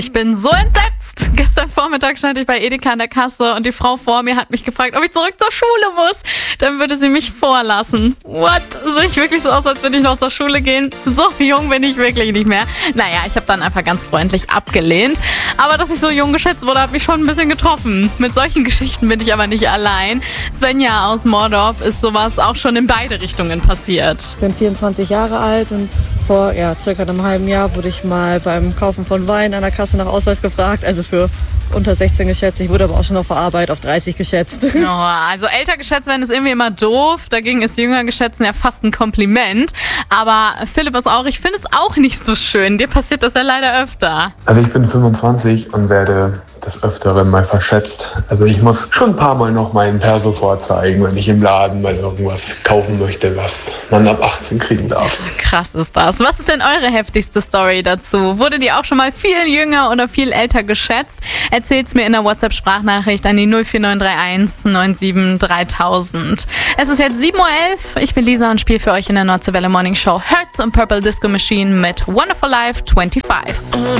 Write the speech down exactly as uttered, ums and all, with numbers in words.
Ich bin so entsetzt. Gestern Vormittag stand ich bei Edeka an der Kasse und die Frau vor mir hat mich gefragt, ob ich zurück zur Schule muss. Dann würde sie mich vorlassen. What? Sehe ich wirklich so aus, als würde ich noch zur Schule gehen? So jung bin ich wirklich nicht mehr. Naja, ich habe dann einfach ganz freundlich abgelehnt. Aber dass ich so jung geschätzt wurde, hat mich schon ein bisschen getroffen. Mit solchen Geschichten bin ich aber nicht allein. Svenja aus Mordorf ist sowas auch schon in beide Richtungen passiert. Ich bin vierundzwanzig Jahre alt und vor ja, circa einem halben Jahr wurde ich mal beim Kaufen von Wein an der Kasse nach Ausweis gefragt, also für unter sechzehn geschätzt. Ich wurde aber auch schon auf der Arbeit auf dreißig geschätzt. Oh, also älter geschätzt werden ist irgendwie immer doof. Dagegen ist jünger geschätzt ja fast ein Kompliment. Aber Philipp ist auch, ich finde es auch nicht so schön. Dir passiert das ja leider öfter. Also ich bin fünfundzwanzig und werde des Öfteren mal verschätzt. Also ich muss schon ein paar Mal noch meinen Perso vorzeigen, wenn ich im Laden mal irgendwas kaufen möchte, was man ab achtzehn kriegen darf. Krass ist das. Was ist denn eure heftigste Story dazu? Wurdet ihr auch schon mal viel jünger oder viel älter geschätzt? Erzählt's mir in der WhatsApp-Sprachnachricht an die null vier neun drei eins neun sieben dreitausend. Es ist jetzt sieben Uhr elf. Ich bin Lisa und spiele für euch in der Nordseewelle Morning Show Hertz und Purple Disco Machine mit Wonderful Life fünfundzwanzig.